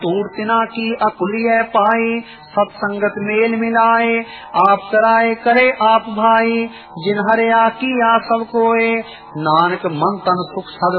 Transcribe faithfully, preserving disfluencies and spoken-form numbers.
तूर तिना की अकुलिय पाए, सत्संगत मेल मिलाए। आप कराए करे आप भाई, जिन हरिया किया सब कोय। नानक मन तन सुख सद